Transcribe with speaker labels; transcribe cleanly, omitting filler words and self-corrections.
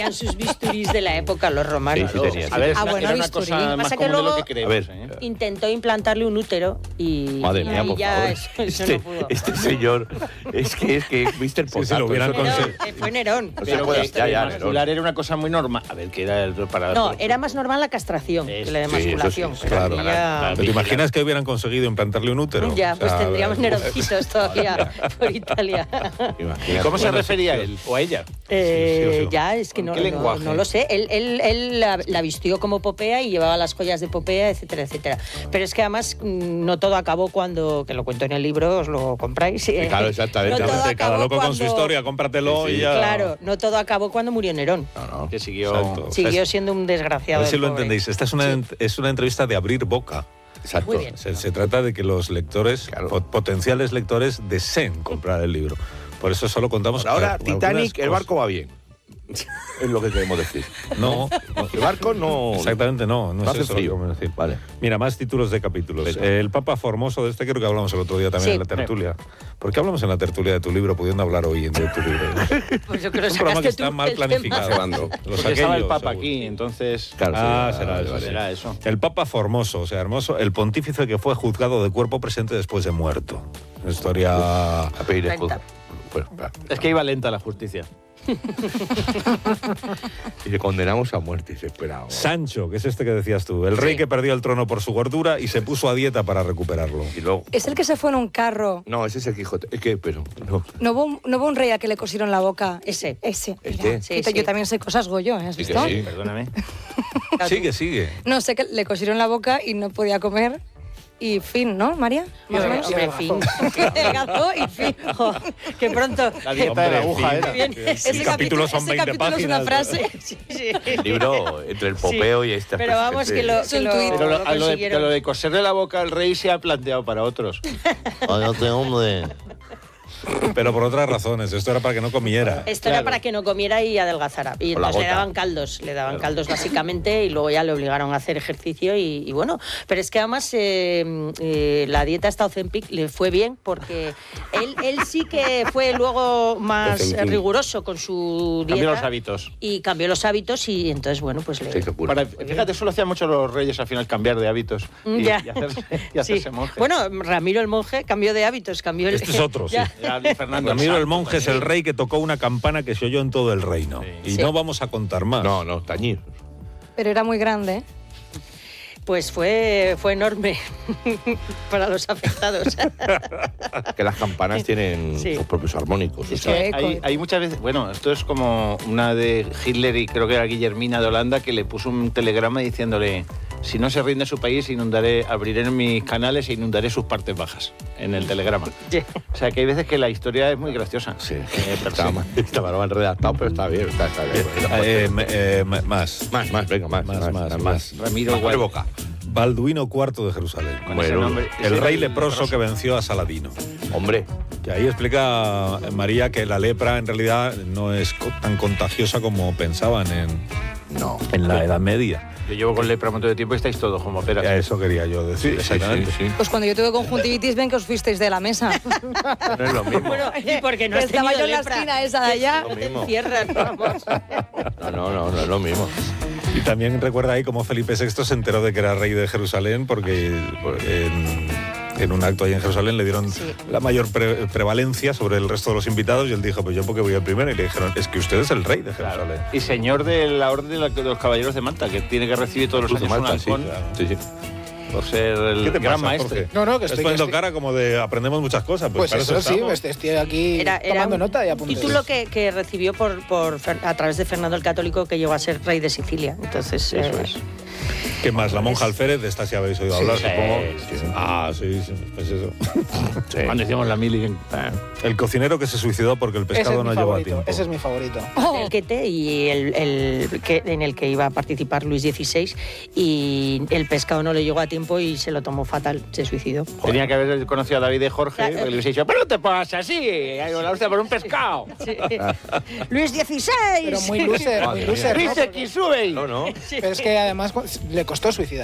Speaker 1: Eran sus bisturís de la época, los romanos.
Speaker 2: Sí, tenía.
Speaker 3: A ver,
Speaker 1: bueno,
Speaker 3: era una
Speaker 1: bisturí.
Speaker 3: cosa más
Speaker 1: Pasa que
Speaker 3: común de lo
Speaker 1: luego-
Speaker 3: que creemos.
Speaker 2: A ver.
Speaker 1: Intentó implantarle un útero y,
Speaker 2: Madre mía, por
Speaker 1: ya
Speaker 2: favor.
Speaker 1: eso no pudo.
Speaker 2: Este señor es que Mr. Potato.
Speaker 4: si lo hubieran
Speaker 2: eso-
Speaker 4: conseguido.
Speaker 1: Fue Nerón.
Speaker 2: O sea,
Speaker 3: Pero
Speaker 2: puede-
Speaker 3: que
Speaker 2: ya, ya,
Speaker 3: mascular era una cosa muy normal. A ver, que era para...
Speaker 1: No, era más normal la castración que la de
Speaker 2: Sí, eso sí,
Speaker 1: masculación.
Speaker 2: sí,
Speaker 1: pero
Speaker 4: claro.
Speaker 1: aquí ya-
Speaker 4: ¿Pero te imaginas que hubieran conseguido implantarle un útero?
Speaker 1: Ya,
Speaker 4: O
Speaker 1: pues
Speaker 4: sea,
Speaker 1: tendríamos neroncitos todavía por Italia.
Speaker 2: Imagínate.
Speaker 3: ¿Y cómo se
Speaker 2: Bueno,
Speaker 3: refería él o a ella?
Speaker 4: sí.
Speaker 1: Ya, es que
Speaker 3: ¿Con
Speaker 1: no,
Speaker 3: qué
Speaker 1: no,
Speaker 3: lenguaje?
Speaker 1: no lo sé. Él la vistió como Popea y llevaba las joyas de Popea, etcétera, etcétera. Pero es que además no todo acabó cuando, que lo cuento en el libro, os lo compráis.
Speaker 2: Claro, exactamente.
Speaker 1: No todo
Speaker 4: Cada
Speaker 1: acabó
Speaker 4: loco con su
Speaker 1: cuando-
Speaker 4: historia, cómpratelo
Speaker 2: Sí, sí.
Speaker 4: y ya.
Speaker 1: Claro, no todo acabó cuando murió Nerón.
Speaker 2: No, no.
Speaker 3: Que siguió...
Speaker 4: Exacto.
Speaker 1: Siguió siendo un
Speaker 4: A
Speaker 1: desgraciado.
Speaker 4: ver si
Speaker 1: el
Speaker 4: lo
Speaker 1: pobre.
Speaker 4: entendéis. Esta es una entrevista de abrir boca.
Speaker 2: Exacto.
Speaker 1: Muy bien.
Speaker 4: Se trata de que los lectores,
Speaker 2: Claro.
Speaker 4: potenciales lectores, deseen comprar el libro. Por eso solo contamos...
Speaker 2: Por ahora,
Speaker 4: algunas
Speaker 2: Titanic, el
Speaker 4: cosas.
Speaker 2: barco va bien. Es lo que queremos decir.
Speaker 4: No,
Speaker 2: El barco no...
Speaker 4: exactamente no. No
Speaker 2: No
Speaker 4: es
Speaker 2: hace
Speaker 4: eso lo que
Speaker 2: frío.
Speaker 4: vamos a decir.
Speaker 2: Vale.
Speaker 4: Mira, más títulos de capítulos.
Speaker 2: Venga.
Speaker 4: El Papa Formoso, de este creo que hablamos el otro día también
Speaker 1: Sí.
Speaker 4: en la tertulia. ¿Por qué hablamos en la tertulia de tu libro pudiendo hablar hoy de tu libro?
Speaker 1: Pues yo creo
Speaker 4: Es
Speaker 1: que
Speaker 4: un programa que
Speaker 1: sacaste
Speaker 4: está
Speaker 1: tú
Speaker 4: mal
Speaker 1: el tema.
Speaker 4: planificado.
Speaker 2: Llevando.
Speaker 4: Los
Speaker 3: Porque estaba el
Speaker 4: aquellos,
Speaker 3: Papa
Speaker 4: seguro.
Speaker 3: aquí, entonces...
Speaker 2: Claro,
Speaker 4: Ah,
Speaker 2: sí,
Speaker 4: será
Speaker 2: vale,
Speaker 4: eso.
Speaker 2: vale.
Speaker 3: Era eso.
Speaker 4: El Papa Formoso, o sea, hermoso, el pontífice que fue juzgado de cuerpo presente después de muerto. Una historia...
Speaker 2: A pedir
Speaker 1: Lenta.
Speaker 2: excusa. Pues, claro.
Speaker 3: Es que iba lenta la justicia.
Speaker 2: Y le condenamos a muerte y se esperaba.
Speaker 4: Sancho, que es este que decías tú, el rey
Speaker 1: Sí.
Speaker 4: que perdió el trono por su gordura y se puso a dieta para recuperarlo.
Speaker 2: Y luego...
Speaker 5: Es el que se fue en un carro.
Speaker 2: No, ese es el Quijote. Es que, pero... No.
Speaker 5: No hubo un rey a que le cosieron la boca.
Speaker 1: Ese.
Speaker 5: Ese.
Speaker 2: ¿Este?
Speaker 5: Mira,
Speaker 1: Sí,
Speaker 5: que
Speaker 1: sí.
Speaker 5: Yo también sé cosas, Goyo, ¿has
Speaker 2: Sí que
Speaker 5: visto?
Speaker 2: sí.
Speaker 3: Perdóname.
Speaker 4: Sigue.
Speaker 5: No, sé que le cosieron la boca y no podía comer. Y fin, ¿no, María? Más o menos.
Speaker 1: Hombre, fin. Delgado y fin. Jo, que pronto.
Speaker 3: La dieta de la aguja era.
Speaker 1: Bien.
Speaker 4: El capítulo son 20
Speaker 5: ese capítulo es una
Speaker 4: páginas.
Speaker 5: frase.
Speaker 1: Sí, sí.
Speaker 2: El libro entre el popeo y esta...
Speaker 1: Pero vamos, que lo,
Speaker 5: Es un
Speaker 1: que lo,
Speaker 5: tuit.
Speaker 3: Pero
Speaker 1: lo
Speaker 3: a lo de,
Speaker 1: consiguieron.
Speaker 3: lo de coserle la boca al rey se ha planteado para otros.
Speaker 2: Cállate, hombre.
Speaker 4: Pero por otras razones, esto era para que no comiera.
Speaker 1: Esto era
Speaker 3: Claro.
Speaker 1: para que no comiera y adelgazara. Y
Speaker 2: Con la
Speaker 1: entonces le
Speaker 2: gota.
Speaker 1: daban caldos, básicamente y luego ya le obligaron a hacer ejercicio y bueno. Pero es que además la dieta esta Ozempic le fue bien porque él sí que fue luego más
Speaker 2: Ozempic.
Speaker 1: riguroso con su dieta.
Speaker 3: Cambió los hábitos.
Speaker 1: Y cambió los hábitos y entonces, bueno, pues le...
Speaker 2: Sí, qué cura.
Speaker 3: Fíjate, eso lo hacían mucho los reyes al final, cambiar de hábitos. Y,
Speaker 1: Ya.
Speaker 3: y hacerse
Speaker 1: Sí.
Speaker 3: monje.
Speaker 1: Bueno, Ramiro el monje cambió de hábitos, cambió el...
Speaker 4: Este es otro, sí.
Speaker 1: Ya.
Speaker 3: Ya, Fernando
Speaker 4: Ramiro el
Speaker 3: Santo
Speaker 4: monje es el rey que tocó una campana que se oyó en todo el reino.
Speaker 3: Sí.
Speaker 4: Y
Speaker 1: Sí.
Speaker 4: no vamos a contar más.
Speaker 2: No, tañir.
Speaker 5: Pero era muy grande, ¿eh?
Speaker 1: Pues fue enorme para los afectados.
Speaker 2: Que las campanas tienen
Speaker 1: Sí.
Speaker 2: sus propios armónicos. o
Speaker 3: Es
Speaker 2: sea,
Speaker 3: que
Speaker 5: Eco.
Speaker 3: hay muchas veces, bueno, esto es como una de Hitler y creo que era Guillermina de Holanda que le puso un telegrama diciéndole: si no se rinde su país, abriré mis canales e inundaré sus partes bajas, en el telegrama. O sea que hay veces que la historia es muy graciosa.
Speaker 2: Sí,
Speaker 3: Pero
Speaker 2: estaba mal redactado, pero está bien.
Speaker 4: Más.
Speaker 2: Más, venga, más.
Speaker 3: Ramiro
Speaker 2: Abre
Speaker 3: Guay.
Speaker 2: boca.
Speaker 4: Balduino IV de Jerusalén.
Speaker 3: Con
Speaker 2: Bueno,
Speaker 3: ese nombre.
Speaker 4: El
Speaker 3: Ese
Speaker 4: rey
Speaker 3: era
Speaker 4: leproso que venció a Saladino.
Speaker 2: Hombre,
Speaker 4: Que ahí explica María que la lepra en realidad no es tan contagiosa como pensaban
Speaker 2: no.
Speaker 4: en la Edad Media.
Speaker 3: Yo llevo con lepra un montón de tiempo y estáis todos como peras.
Speaker 4: Ya eso quería yo decir, exactamente.
Speaker 2: Sí.
Speaker 5: Pues cuando yo tuve conjuntivitis, ven que os fuisteis de la mesa.
Speaker 2: No es lo mismo.
Speaker 1: Bueno, y porque no has
Speaker 5: Estaba
Speaker 1: tenido
Speaker 5: yo en la
Speaker 1: lepra.
Speaker 5: esquina esa de allá.
Speaker 2: Lo mismo.
Speaker 1: Cierran, vamos.
Speaker 2: No es lo mismo.
Speaker 4: Y también recuerda ahí cómo Felipe VI se enteró de que era rey de Jerusalén porque en un acto ahí en Jerusalén le dieron
Speaker 1: Sí.
Speaker 4: la mayor prevalencia sobre el resto de los invitados y él dijo, pues yo porque voy el primero. Y le dijeron, es que usted es el rey de Jerusalén.
Speaker 3: Y señor de la Orden de los Caballeros de Malta, que tiene que recibir todos los
Speaker 2: Cruz de
Speaker 3: años un
Speaker 2: Malta,
Speaker 3: halcón
Speaker 2: sí.
Speaker 3: por ser el
Speaker 4: ¿Qué te
Speaker 3: gran
Speaker 4: pasa,
Speaker 3: maestro.
Speaker 4: Jorge?
Speaker 6: No, que
Speaker 4: Estás
Speaker 6: estoy...
Speaker 4: poniendo
Speaker 6: que estoy-
Speaker 4: cara como de aprendemos muchas cosas. Pues,
Speaker 6: Pues
Speaker 4: para
Speaker 6: eso sí,
Speaker 4: estamos.
Speaker 6: estoy aquí
Speaker 1: Era
Speaker 6: tomando
Speaker 1: un
Speaker 6: nota y apuntando.
Speaker 1: título que recibió a través de Fernando el Católico, que llegó a ser rey de Sicilia. Entonces,
Speaker 4: ¿Qué más? La monja alférez, de esta sí habéis oído hablar,
Speaker 3: sí,
Speaker 4: supongo.
Speaker 3: sí.
Speaker 4: Ah, sí, pues eso.
Speaker 3: Cuando hicimos la mili.
Speaker 4: El cocinero que se suicidó porque el
Speaker 6: Ese
Speaker 4: pescado
Speaker 6: es
Speaker 4: no
Speaker 6: mi
Speaker 4: llevaba
Speaker 6: favorito.
Speaker 4: tiempo.
Speaker 6: Ese es mi favorito.
Speaker 1: el quete y en el que iba a participar Luis XVI, y el pescado no le llegó a tiempo y se lo tomó fatal, se suicidó.
Speaker 3: Tenía que haber conocido a David de Jorge,
Speaker 1: Claro.
Speaker 3: porque le hubiese dicho, pero no te pasa así, la hostia por un pescado.
Speaker 1: Sí. Luis XVI.
Speaker 6: Pero muy loser, muy loser. ¿no?
Speaker 3: Dice que sube.
Speaker 2: No.
Speaker 6: Pero es que además le costó suicidar.